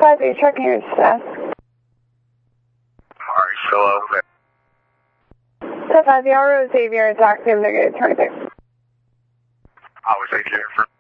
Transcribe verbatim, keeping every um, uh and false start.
five, are you checking your status? Alright, still over ten five, the Alro Xavier is active, negative twenty-six. I was Xavier for